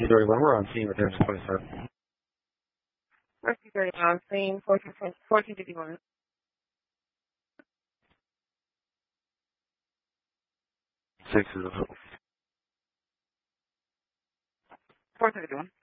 231, we're on scene with Air 27. Rescue 31, scene 1451. 6 is a 451.